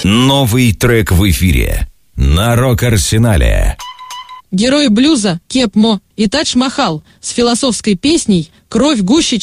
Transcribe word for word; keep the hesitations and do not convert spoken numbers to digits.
Новый трек в эфире на Рок-Арсенале. Герои блюза Кеп Мо и Тадж Махал с философской песней «Кровь гуще, чем